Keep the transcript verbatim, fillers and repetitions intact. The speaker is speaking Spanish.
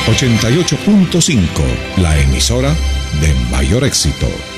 ochenta y ocho punto cinco, la emisora de mayor éxito.